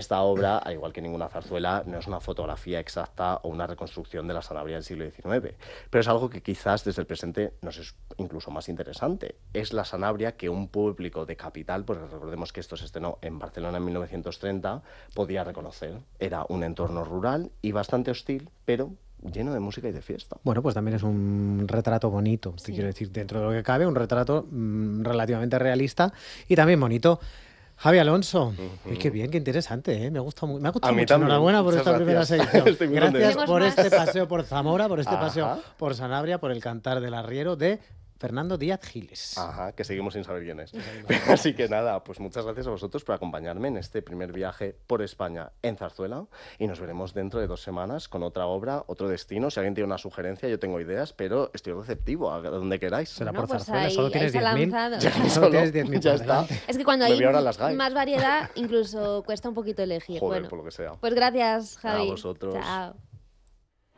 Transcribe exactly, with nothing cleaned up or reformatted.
esta obra, al igual que ninguna zarzuela, no es una fotografía exacta o una reconstrucción de la Sanabria del siglo diecinueve, pero es algo que quizás desde el presente nos es incluso más interesante. Es la Sanabria que un público de capital, pues recordemos que esto se estrenó en Barcelona en mil novecientos treinta, podía reconocer. Era un entorno rural y bastante hostil, pero lleno de música y de fiesta. Bueno, pues también es un retrato bonito, sí. Te quiero decir, dentro de lo que cabe, un retrato mmm, relativamente realista y también bonito. Javi Alonso, uh-huh. Uy, qué bien, qué interesante, ¿eh? Me gusta muy, me ha gustado mucho. También. Enhorabuena por Muchas esta gracias. primera sección. Gracias por más. este paseo por Zamora, por este Ajá. paseo por Sanabria, por el cantar del arriero de Fernando Díaz Giles. Ajá, que seguimos sin saber quién es. Así que nada, pues muchas gracias a vosotros por acompañarme en este primer viaje por España en zarzuela y nos veremos dentro de dos semanas con otra obra, otro destino. Si alguien tiene una sugerencia, yo tengo ideas, pero estoy receptivo a donde queráis. Será Bueno, por pues zarzuela, ahí, solo ahí tienes se ha diez mil. lanzado. Ya, solo Solo, tienes diez mil. ya está. Es que cuando Me hay voy ahora a las G A E. más variedad, incluso cuesta un poquito elegir. Joder, bueno, por lo que sea. Pues gracias, Javi. A vosotros. Chao.